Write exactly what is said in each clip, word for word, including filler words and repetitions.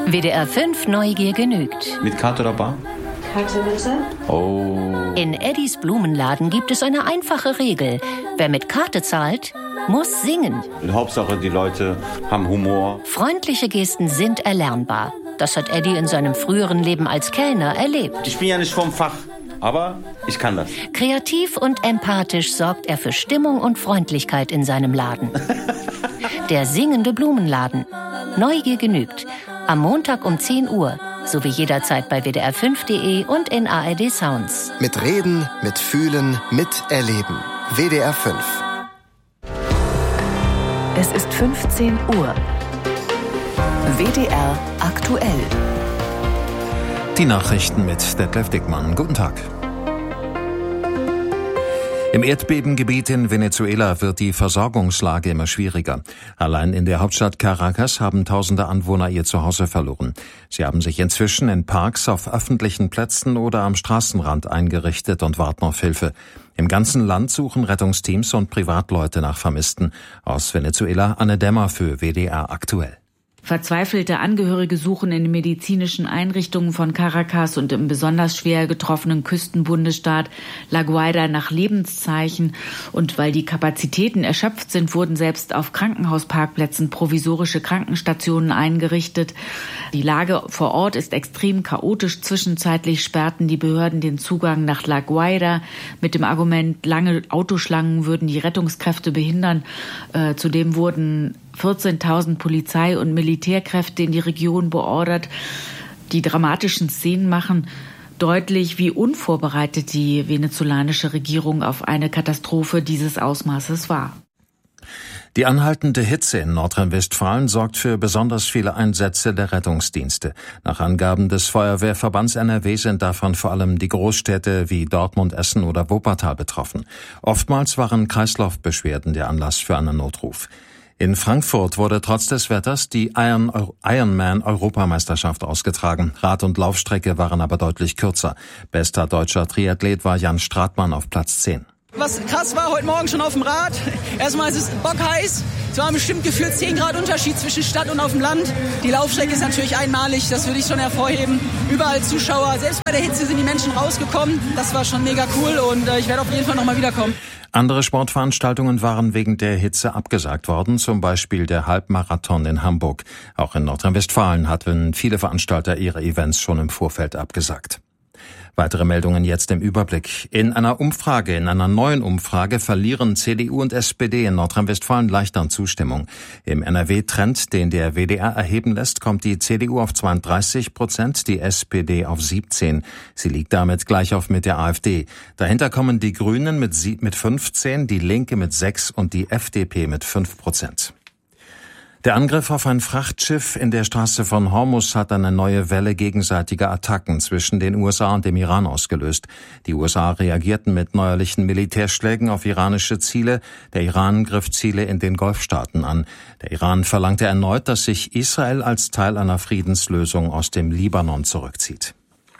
W D R fünf Neugier genügt. Mit Karte oder Bar? Karte bitte. Oh. In Eddies Blumenladen gibt es eine einfache Regel. Wer mit Karte zahlt, muss singen. Hauptsache, die Leute haben Humor. Freundliche Gesten sind erlernbar. Das hat Eddie in seinem früheren Leben als Kellner erlebt. Ich bin ja nicht vom Fach, aber ich kann das. Kreativ und empathisch sorgt er für Stimmung und Freundlichkeit in seinem Laden. Der singende Blumenladen. Neugier genügt. Am Montag um zehn Uhr. Sowie jederzeit bei W D R fünf Punkt de und in A R D Sounds. Mit Reden, mit Fühlen, mit Erleben. W D R fünf. Es ist fünfzehn Uhr. W D R aktuell. Die Nachrichten mit Detlef Dickmann. Guten Tag. Im Erdbebengebiet in Venezuela wird die Versorgungslage immer schwieriger. Allein in der Hauptstadt Caracas haben tausende Anwohner ihr Zuhause verloren. Sie haben sich inzwischen in Parks, auf öffentlichen Plätzen oder am Straßenrand eingerichtet und warten auf Hilfe. Im ganzen Land suchen Rettungsteams und Privatleute nach Vermissten. Aus Venezuela Anne Dämmer für W D R aktuell. Verzweifelte Angehörige suchen in den medizinischen Einrichtungen von Caracas und im besonders schwer getroffenen Küstenbundesstaat La Guaira nach Lebenszeichen. Und weil die Kapazitäten erschöpft sind, wurden selbst auf Krankenhausparkplätzen provisorische Krankenstationen eingerichtet. Die Lage vor Ort ist extrem chaotisch. Zwischenzeitlich sperrten die Behörden den Zugang nach La Guaira mit dem Argument, lange Autoschlangen würden die Rettungskräfte behindern. Äh, zudem wurden vierzehntausend Polizei- und Militärkräfte in die Region beordert. Die dramatischen Szenen machen deutlich, wie unvorbereitet die venezolanische Regierung auf eine Katastrophe dieses Ausmaßes war. Die anhaltende Hitze in Nordrhein-Westfalen sorgt für besonders viele Einsätze der Rettungsdienste. Nach Angaben des Feuerwehrverbands N R W sind davon vor allem die Großstädte wie Dortmund, Essen oder Wuppertal betroffen. Oftmals waren Kreislaufbeschwerden der Anlass für einen Notruf. In Frankfurt wurde trotz des Wetters die Iron, Ironman-Europameisterschaft ausgetragen. Rad- und Laufstrecke waren aber deutlich kürzer. Bester deutscher Triathlet war Jan Stratmann auf Platz zehn. Was krass war, heute Morgen schon auf dem Rad. Erstmal ist es bockheiß. Es war bestimmt gefühlt zehn Grad Unterschied zwischen Stadt und auf dem Land. Die Laufstrecke ist natürlich einmalig, das würde ich schon hervorheben. Überall Zuschauer, selbst bei der Hitze sind die Menschen rausgekommen. Das war schon mega cool und äh, ich werde auf jeden Fall nochmal wiederkommen. Andere Sportveranstaltungen waren wegen der Hitze abgesagt worden, zum Beispiel der Halbmarathon in Hamburg. Auch in Nordrhein-Westfalen hatten viele Veranstalter ihre Events schon im Vorfeld abgesagt. Weitere Meldungen jetzt im Überblick. In einer Umfrage, in einer neuen Umfrage verlieren C D U und S P D in Nordrhein-Westfalen leicht an Zustimmung. Im N R W-Trend, den der W D R erheben lässt, kommt die C D U auf zweiunddreißig Prozent, die S P D auf siebzehn. Sie liegt damit gleich auf mit der AfD. Dahinter kommen die Grünen mit mit fünfzehn, die Linke mit sechs und die F D P mit fünf Prozent. Der Angriff auf ein Frachtschiff in der Straße von Hormuz hat eine neue Welle gegenseitiger Attacken zwischen den U S A und dem Iran ausgelöst. Die U S A reagierten mit neuerlichen Militärschlägen auf iranische Ziele. Der Iran griff Ziele in den Golfstaaten an. Der Iran verlangte erneut, dass sich Israel als Teil einer Friedenslösung aus dem Libanon zurückzieht.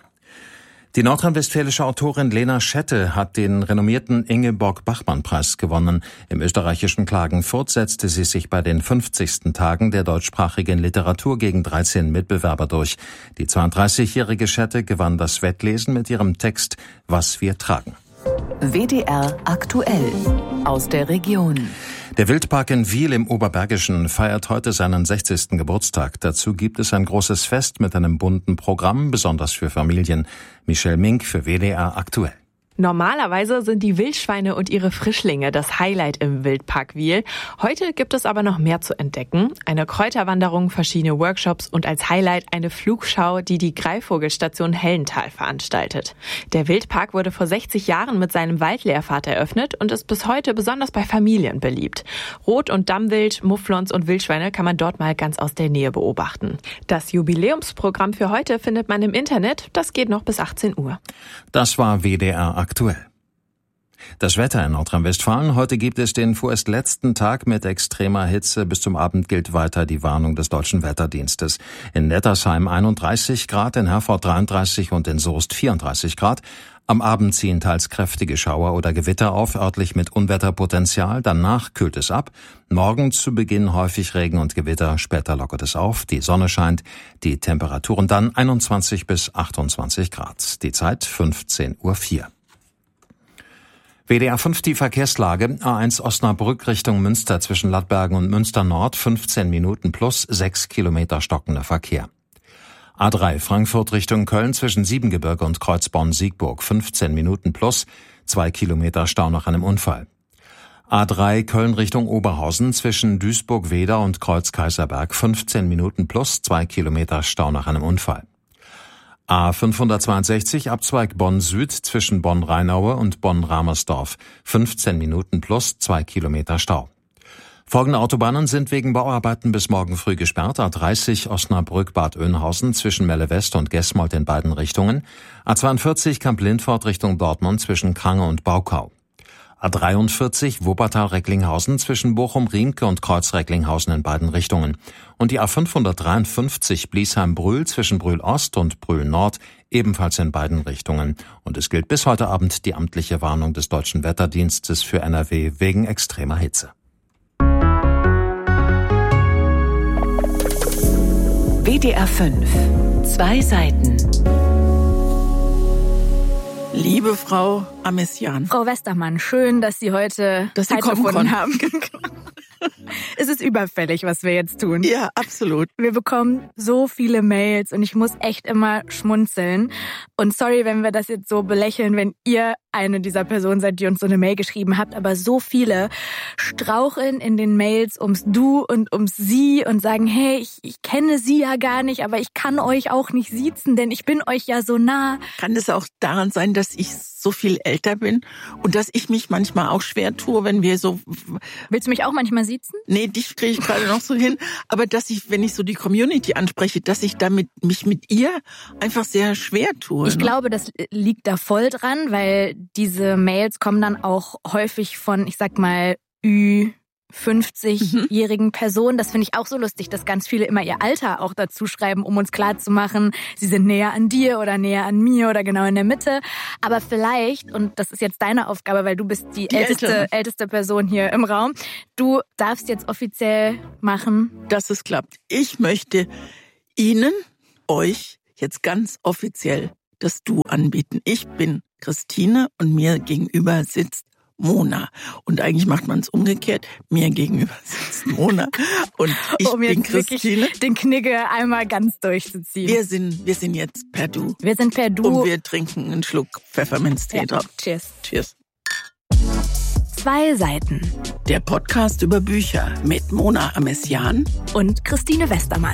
Die nordrhein-westfälische Autorin Lena Schette hat den renommierten Ingeborg-Bachmann-Preis gewonnen. Im österreichischen Klagenfurt setzte sie sich bei den fünfzigsten Tagen der deutschsprachigen Literatur gegen dreizehn Mitbewerber durch. Die zweiunddreißigjährige Schette gewann das Wettlesen mit ihrem Text »Was wir tragen«. W D R aktuell aus der Region. Der Wildpark in Wil im Oberbergischen feiert heute seinen sechzigsten Geburtstag. Dazu gibt es ein großes Fest mit einem bunten Programm, besonders für Familien. Michelle Mink für W D R aktuell. Normalerweise sind die Wildschweine und ihre Frischlinge das Highlight im Wildpark Wil. Heute gibt es aber noch mehr zu entdecken. Eine Kräuterwanderung, verschiedene Workshops und als Highlight eine Flugschau, die die Greifvogelstation Hellental veranstaltet. Der Wildpark wurde vor sechzig Jahren mit seinem Waldlehrfahrt eröffnet und ist bis heute besonders bei Familien beliebt. Rot- und Dammwild, Mufflons und Wildschweine kann man dort mal ganz aus der Nähe beobachten. Das Jubiläumsprogramm für heute findet man im Internet. Das geht noch bis achtzehn Uhr. Das war W D R aktuell. Das Wetter in Nordrhein-Westfalen. Heute gibt es den vorerst letzten Tag mit extremer Hitze. Bis zum Abend gilt weiter die Warnung des Deutschen Wetterdienstes. In Nettersheim einunddreißig Grad, in Herford dreiunddreißig und in Soest vierunddreißig Grad. Am Abend ziehen teils kräftige Schauer oder Gewitter auf, örtlich mit Unwetterpotenzial. Danach kühlt es ab. Morgen zu Beginn häufig Regen und Gewitter, später lockert es auf. Die Sonne scheint. Die Temperaturen dann einundzwanzig bis achtundzwanzig Grad. Die Zeit fünfzehn Uhr vier. W D R fünf die Verkehrslage. A eins Osnabrück Richtung Münster zwischen Lattbergen und Münster Nord. fünfzehn Minuten plus sechs Kilometer stockender Verkehr. A drei Frankfurt Richtung Köln zwischen Siebengebirge und Kreuzborn-Siegburg. fünfzehn Minuten plus zwei Kilometer Stau nach einem Unfall. A drei Köln Richtung Oberhausen zwischen Duisburg-Weder und Kreuz-Kaiserberg. fünfzehn Minuten plus zwei Kilometer Stau nach einem Unfall. A fünfhundertzweiundsechzig Abzweig Bonn Süd zwischen Bonn-Rheinaue und Bonn-Ramersdorf. fünfzehn Minuten plus zwei Kilometer Stau. Folgende Autobahnen sind wegen Bauarbeiten bis morgen früh gesperrt. A dreißig Osnabrück-Bad Oeynhausen zwischen Melle West und Gesmold in beiden Richtungen. A zweiundvierzig Kamp-Lindfort Richtung Dortmund zwischen Krange und Baukau. A dreiundvierzig Wuppertal-Recklinghausen zwischen Bochum-Riemke und Kreuz-Recklinghausen in beiden Richtungen. Und die A fünfhundertdreiundfünfzig Bliesheim-Brühl zwischen Brühl-Ost und Brühl-Nord ebenfalls in beiden Richtungen. Und es gilt bis heute Abend die amtliche Warnung des Deutschen Wetterdienstes für N R W wegen extremer Hitze. W D R fünf. Zwei Seiten. Liebe Frau Amessian. Frau Westermann, schön, dass Sie heute dass Zeit Sie kommen gefunden konnten. haben. Es ist überfällig, was wir jetzt tun. Ja, absolut. Wir bekommen so viele Mails und ich muss echt immer schmunzeln. Und sorry, wenn wir das jetzt so belächeln, wenn ihr eine dieser Personen seid, die uns so eine Mail geschrieben habt. Aber so viele straucheln in den Mails ums Du und ums Sie und sagen, hey, ich, ich kenne Sie ja gar nicht, aber ich kann euch auch nicht siezen, denn ich bin euch ja so nah. Kann es auch daran sein, dass ich so viel älter bin und dass ich mich manchmal auch schwer tue, wenn wir so... Willst du mich auch manchmal siezen? Nee, dich kriege ich gerade noch so hin. Aber dass ich, wenn ich so die Community anspreche, dass ich damit mich mit ihr einfach sehr schwer tue. Ich ne? glaube, das liegt da voll dran, weil diese Mails kommen dann auch häufig von, ich sag mal, Ü fünfzigjährigen Personen. Das finde ich auch so lustig, dass ganz viele immer ihr Alter auch dazu schreiben, um uns klarzumachen, sie sind näher an dir oder näher an mir oder genau in der Mitte. Aber vielleicht, und das ist jetzt deine Aufgabe, weil du bist die, die älteste, älteste Person hier im Raum, du darfst jetzt offiziell machen, dass es klappt. Ich möchte Ihnen, euch jetzt ganz offiziell das Du anbieten. Ich bin Christine und mir gegenüber sitzt Mona. Und eigentlich macht man es umgekehrt. Mir gegenüber sitzt Mona und ich um bin jetzt Christine. Wirklich den Knigge einmal ganz durchzuziehen. Wir sind, wir sind jetzt per Du. Wir sind per Du. Und wir trinken einen Schluck Pfefferminztee ja. drauf. Cheers. Cheers. Zwei Seiten. Der Podcast über Bücher mit Mona Amessian und Christine Westermann.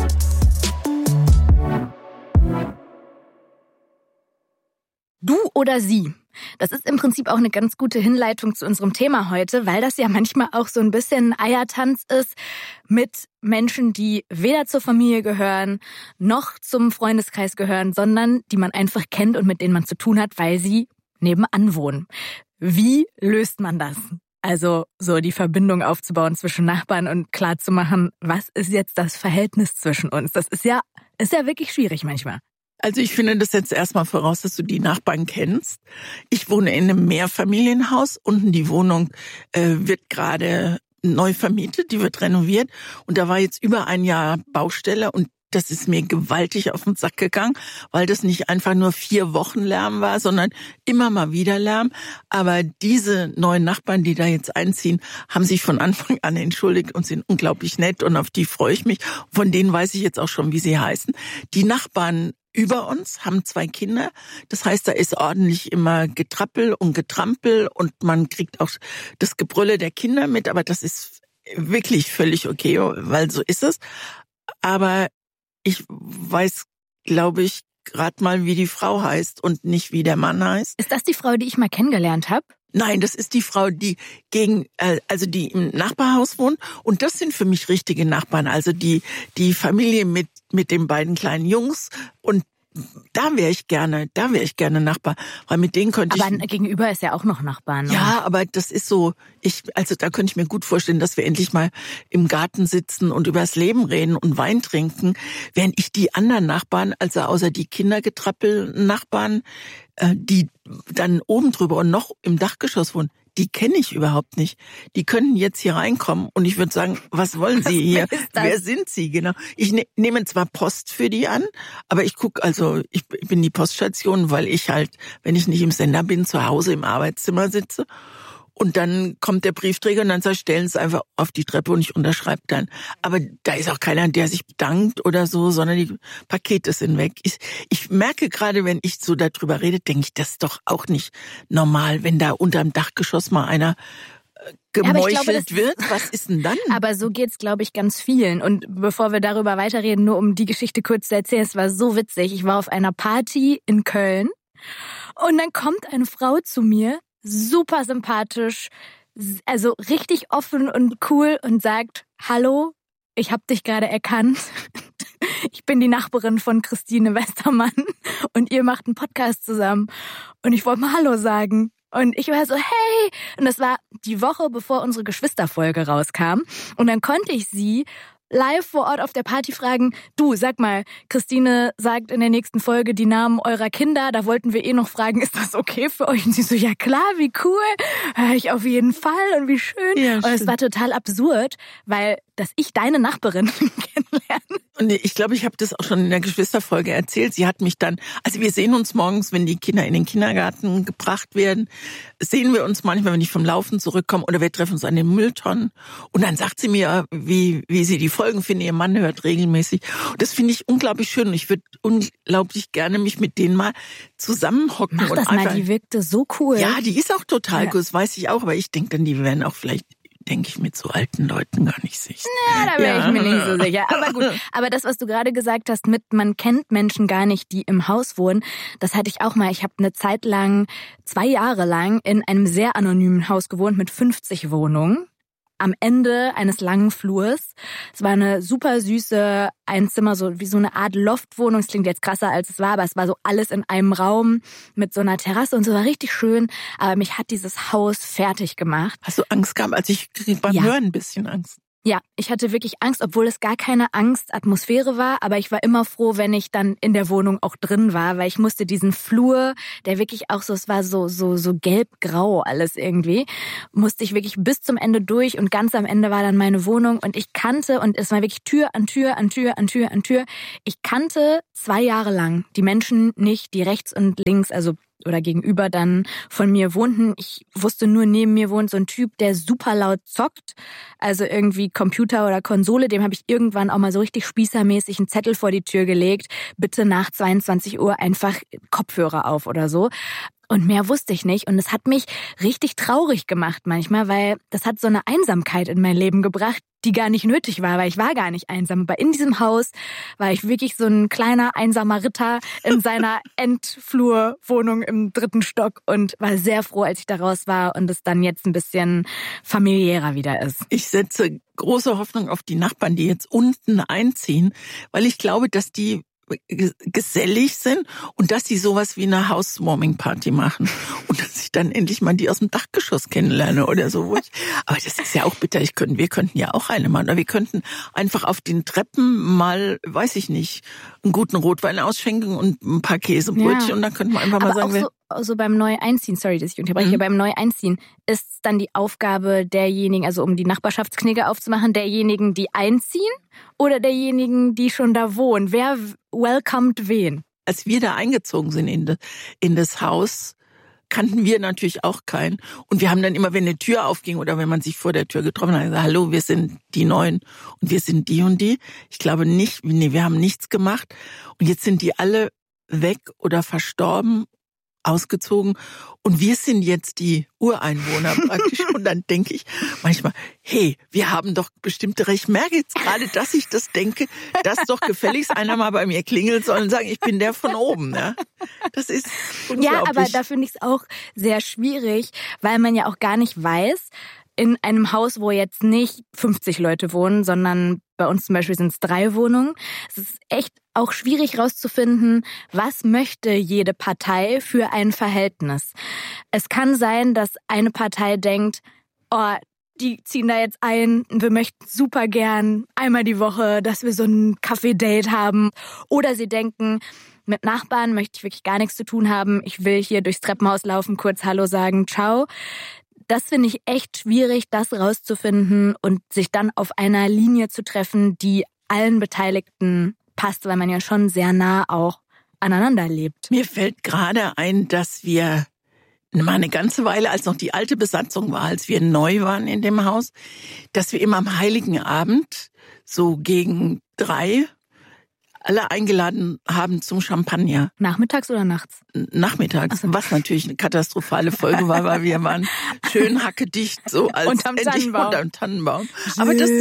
Du oder sie? Das ist im Prinzip auch eine ganz gute Hinleitung zu unserem Thema heute, weil das ja manchmal auch so ein bisschen ein Eiertanz ist mit Menschen, die weder zur Familie gehören, noch zum Freundeskreis gehören, sondern die man einfach kennt und mit denen man zu tun hat, weil sie nebenan wohnen. Wie löst man das? Also so die Verbindung aufzubauen zwischen Nachbarn und klarzumachen, was ist jetzt das Verhältnis zwischen uns? Das ist ja, ist ja wirklich schwierig manchmal. Also ich finde das jetzt erstmal voraus, dass du die Nachbarn kennst. Ich wohne in einem Mehrfamilienhaus. Unten die Wohnung äh, wird gerade neu vermietet, die wird renoviert. Und da war jetzt über ein Jahr Baustelle und das ist mir gewaltig auf den Sack gegangen, weil das nicht einfach nur vier Wochen Lärm war, sondern immer mal wieder Lärm. Aber diese neuen Nachbarn, die da jetzt einziehen, haben sich von Anfang an entschuldigt und sind unglaublich nett und auf die freue ich mich. Von denen weiß ich jetzt auch schon, wie sie heißen. Die Nachbarn über uns haben zwei Kinder. Das heißt, da ist ordentlich immer Getrappel und Getrampel und man kriegt auch das Gebrülle der Kinder mit. Aber das ist wirklich völlig okay, weil so ist es. Aber ich weiß, glaube ich, gerade mal, wie die Frau heißt und nicht, wie der Mann heißt. Ist das die Frau, die ich mal kennengelernt habe? Nein, das ist die Frau, die gegen, also die im Nachbarhaus wohnt. Und das sind für mich richtige Nachbarn. Also die die Familie mit mit den beiden kleinen Jungs und da wäre ich gerne, da wäre ich gerne Nachbar, weil mit denen könnte ich... Aber gegenüber ist ja auch noch Nachbarn. Ne? Ja, aber das ist so, ich, also da könnte ich mir gut vorstellen, dass wir endlich mal im Garten sitzen und über das Leben reden und Wein trinken, während ich die anderen Nachbarn, also außer die Kindergetrappel-Nachbarn, die dann oben drüber und noch im Dachgeschoss wohnen, die kenne ich überhaupt nicht. Die könnten jetzt hier reinkommen und ich würde sagen, was wollen Sie hier? Wer sind Sie? Genau. Ich ne, nehme zwar Post für die an, aber ich gucke, also ich bin die Poststation, weil ich halt, wenn ich nicht im Sender bin, zu Hause im Arbeitszimmer sitze. Und dann kommt der Briefträger und dann sagt, stellen Sie es einfach auf die Treppe und ich unterschreibe dann. Aber da ist auch keiner, der sich bedankt oder so, sondern die Pakete sind weg. Ich, ich merke gerade, wenn ich so darüber rede, denke ich, das ist doch auch nicht normal, wenn da unterm Dachgeschoss mal einer gemeuchelt ja, glaube, wird. Was ist denn dann? Aber so geht's, glaube ich, ganz vielen. Und bevor wir darüber weiterreden, nur um die Geschichte kurz zu erzählen, es war so witzig. Ich war auf einer Party in Köln und dann kommt eine Frau zu mir, super sympathisch, also richtig offen und cool und sagt, hallo, ich habe dich gerade erkannt. Ich bin die Nachbarin von Christine Westermann und ihr macht einen Podcast zusammen. Und ich wollte mal Hallo sagen. Und ich war so, hey. Und das war die Woche, bevor unsere Geschwisterfolge rauskam. Und dann konnte ich sie live vor Ort auf der Party fragen, du, sag mal, Christine sagt in der nächsten Folge die Namen eurer Kinder, da wollten wir eh noch fragen, ist das okay für euch? Und sie so, ja klar, wie cool, hör ich auf jeden Fall und wie schön. Ja, und es war total absurd, weil, dass ich deine Nachbarin kennenlerne. Und ich glaube, ich habe das auch schon in der Geschwisterfolge erzählt. Sie hat mich dann, also wir sehen uns morgens, wenn die Kinder in den Kindergarten gebracht werden, sehen wir uns manchmal, wenn ich vom Laufen zurückkomme oder wir treffen uns an den Mülltonnen. Und dann sagt sie mir, wie, wie sie die Folgen finden. Ihr Mann hört regelmäßig. Und das finde ich unglaublich schön. Und ich würde unglaublich gerne mich mit denen mal zusammenhocken. Mach und das einfach, mal, die wirkte so cool. Ja, die ist auch total ja. cool, das weiß ich auch. Aber ich denke dann, die werden auch vielleicht, denke ich, mit so alten Leuten gar nicht sicher. Ja, da wäre ja. ich mir nicht so sicher. Aber gut, aber das, was du gerade gesagt hast mit, man kennt Menschen gar nicht, die im Haus wohnen, das hatte ich auch mal. Ich habe eine Zeit lang, zwei Jahre lang, in einem sehr anonymen Haus gewohnt mit fünfzig Wohnungen. Am Ende eines langen Flurs. Es war eine super süße Einzimmer, so wie so eine Art Loftwohnung. Es klingt jetzt krasser, als es war, aber es war so alles in einem Raum mit so einer Terrasse und so, war richtig schön. Aber mich hat dieses Haus fertig gemacht. Hast du Angst gehabt? Also ich krieg beim ja. Hören ein bisschen Angst. Ja, ich hatte wirklich Angst, obwohl es gar keine Angstatmosphäre war, aber ich war immer froh, wenn ich dann in der Wohnung auch drin war, weil ich musste diesen Flur, der wirklich auch so, es war so so so gelb-grau alles irgendwie, musste ich wirklich bis zum Ende durch und ganz am Ende war dann meine Wohnung und ich kannte, und es war wirklich Tür an Tür an Tür an Tür an Tür, ich kannte zwei Jahre lang die Menschen nicht, die rechts und links, also oder gegenüber dann von mir wohnten. Ich wusste nur, neben mir wohnt so ein Typ, der super laut zockt. Also irgendwie Computer oder Konsole. Dem habe ich irgendwann auch mal so richtig spießermäßig einen Zettel vor die Tür gelegt. Bitte nach zweiundzwanzig Uhr einfach Kopfhörer auf oder so. Und mehr wusste ich nicht. Und es hat mich richtig traurig gemacht manchmal, weil das hat so eine Einsamkeit in mein Leben gebracht, die gar nicht nötig war, weil ich war gar nicht einsam. Aber in diesem Haus war ich wirklich so ein kleiner, einsamer Ritter in seiner Endflurwohnung im dritten Stock und war sehr froh, als ich da raus war und es dann jetzt ein bisschen familiärer wieder ist. Ich setze große Hoffnung auf die Nachbarn, die jetzt unten einziehen, weil ich glaube, dass die gesellig sind und dass sie sowas wie eine Housewarming-Party machen und dass ich dann endlich mal die aus dem Dachgeschoss kennenlerne oder so. Aber das ist ja auch bitter. Ich könnte, wir könnten ja auch eine machen. Oder wir könnten einfach auf den Treppen mal, weiß ich nicht, einen guten Rotwein ausschenken und ein paar Käsebrötchen ja. Und dann könnten wir einfach mal Aber sagen, auch so, also beim Neu-Einziehen, sorry, dass ich unterbreche, mhm. beim Neu-Einziehen ist dann die Aufgabe derjenigen, also um die Nachbarschaftsknigge aufzumachen, derjenigen, die einziehen oder derjenigen, die schon da wohnen? Wer welcomed wen? Als wir da eingezogen sind in das, in das Haus, kannten wir natürlich auch keinen. Und wir haben dann immer, wenn eine Tür aufging oder wenn man sich vor der Tür getroffen hat, gesagt, hallo, wir sind die Neuen und wir sind die und die. Ich glaube nicht, nee, wir haben nichts gemacht. Und jetzt sind die alle weg oder verstorben, ausgezogen und wir sind jetzt die Ureinwohner praktisch. Und dann denke ich manchmal, hey, wir haben doch bestimmte Rechte. Ich merke jetzt gerade, dass ich das denke, dass doch gefälligst einer mal bei mir klingeln soll und sagen, ich bin der von oben. Ja? Das ist unglaublich. Ja, aber da finde ich es auch sehr schwierig, weil man ja auch gar nicht weiß, in einem Haus, wo jetzt nicht fünfzig Leute wohnen, sondern Bei uns zum Beispiel sind es drei Wohnungen. Es ist echt auch schwierig rauszufinden, was möchte jede Partei für ein Verhältnis. Es kann sein, dass eine Partei denkt, oh, die ziehen da jetzt ein, wir möchten super gern einmal die Woche, dass wir so ein Kaffee-Date haben. Oder sie denken, mit Nachbarn möchte ich wirklich gar nichts zu tun haben. Ich will hier durchs Treppenhaus laufen, kurz Hallo sagen, ciao. Das finde ich echt schwierig, das rauszufinden und sich dann auf einer Linie zu treffen, die allen Beteiligten passt, weil man ja schon sehr nah auch aneinander lebt. Mir fällt gerade ein, dass wir mal eine ganze Weile, als noch die alte Besatzung war, als wir neu waren in dem Haus, dass wir immer am Heiligen Abend so gegen drei alle eingeladen haben zum Champagner. Nachmittags oder nachts? Nachmittags, so. Was natürlich eine katastrophale Folge war, weil wir waren schön hackedicht, so als unterm Tannenbaum. Unterm Tannenbaum. Aber das,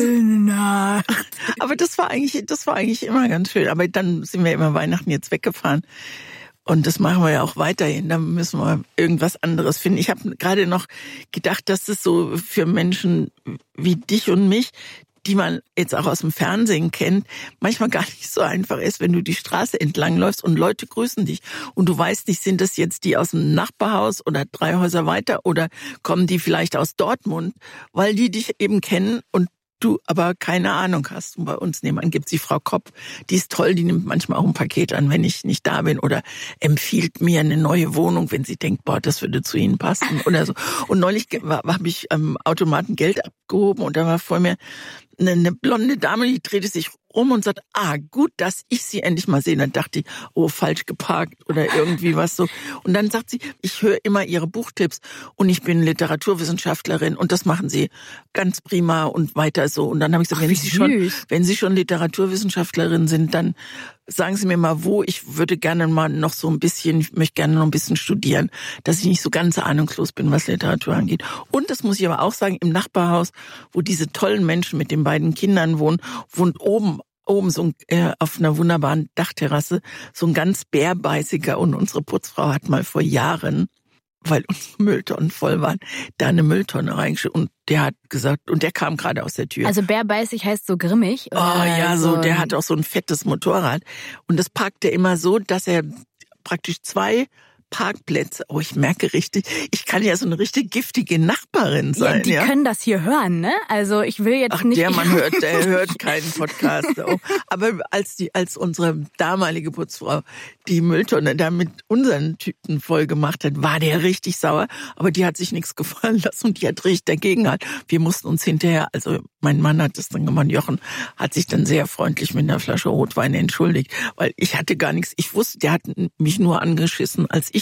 aber das war eigentlich, das war eigentlich immer ganz schön. Aber dann sind wir immer Weihnachten jetzt weggefahren. Und das machen wir ja auch weiterhin. Da müssen wir irgendwas anderes finden. Ich habe gerade noch gedacht, dass es so für Menschen wie dich und mich, die man jetzt auch aus dem Fernsehen kennt, manchmal gar nicht so einfach ist, wenn du die Straße entlangläufst und Leute grüßen dich. Und du weißt nicht, sind das jetzt die aus dem Nachbarhaus oder drei Häuser weiter oder kommen die vielleicht aus Dortmund, weil die dich eben kennen und du aber keine Ahnung hast. Und bei uns nebenan gibt's die Frau Kopp, die ist toll, die nimmt manchmal auch ein Paket an, wenn ich nicht da bin oder empfiehlt mir eine neue Wohnung, wenn sie denkt, boah, das würde zu ihnen passen oder so. Und neulich habe ich am Automaten Geld abgehoben und da war vor mir eine, eine blonde Dame, die drehte sich um und sagt, ah, gut, dass ich sie endlich mal sehe. Dann dachte ich, oh, falsch geparkt oder irgendwie was so. Und dann sagt sie, ich höre immer ihre Buchtipps und ich bin Literaturwissenschaftlerin und das machen sie ganz prima und weiter so. Und dann habe ich gesagt, Ach, wenn Sie schon, wenn Sie schon Literaturwissenschaftlerin sind, dann sagen Sie mir mal wo. Ich würde gerne mal noch so ein bisschen, ich möchte gerne noch ein bisschen studieren, dass ich nicht so ganz ahnungslos bin, was Literatur angeht. Und das muss ich aber auch sagen, im Nachbarhaus, wo diese tollen Menschen mit den beiden Kindern wohnen, wohnt oben oben so ein, äh, auf einer wunderbaren Dachterrasse so ein ganz bärbeißiger und unsere Putzfrau hat mal vor Jahren, weil unsere Mülltonnen voll waren, da eine Mülltonne reingeschickt und der hat gesagt, und der kam gerade aus der Tür. Also bärbeißig heißt so grimmig? Oder oh ja, so, der hat auch so ein fettes Motorrad und das parkt er immer so, dass er praktisch zwei Parkplätze. Oh, ich merke richtig, ich kann ja so eine richtig giftige Nachbarin sein. Ja, die ja? können das hier hören, ne? Also ich will jetzt Ach, nicht... der Mann hört, der hört keinen Podcast. Oh. Aber als die, als unsere damalige Putzfrau die Mülltonne da mit unseren Tüten voll gemacht hat, war der richtig sauer. Aber die hat sich nichts gefallen lassen und die hat richtig dagegen gehalten. Wir mussten uns hinterher, also mein Mann hat das dann gemacht, Jochen hat sich dann sehr freundlich mit einer Flasche Rotwein entschuldigt, weil ich hatte gar nichts. Ich wusste, der hat mich nur angeschissen, als ich